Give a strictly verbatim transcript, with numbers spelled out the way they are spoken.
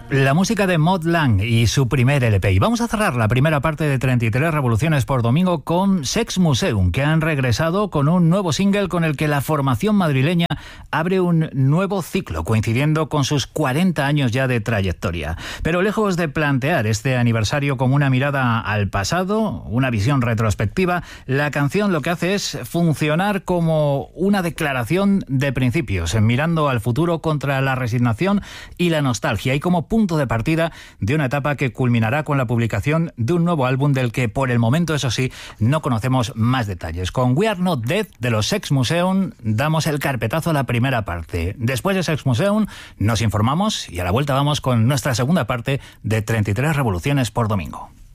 La música de Mod Lang y su primer L P. Y vamos a cerrar la primera parte de treinta y tres Revoluciones por Domingo con Sex Museum, que han regresado con un nuevo single con el que la formación madrileña abre un nuevo ciclo, coincidiendo con sus cuarenta años ya de trayectoria. Pero lejos de plantear este aniversario como una mirada al pasado, una visión retrospectiva, la canción lo que hace es funcionar como una declaración de principios, mirando al futuro contra la resignación y la nostalgia, y como punto de partida de una etapa que culminará con la publicación de un nuevo álbum del que por el momento, eso sí, no conocemos más detalles. Con We Are Not Dead de los Sex Museum damos el carpetazo a la primera parte. Después de Sex Museum nos informamos y a la vuelta vamos con nuestra segunda parte de treinta y tres Revoluciones por Domingo.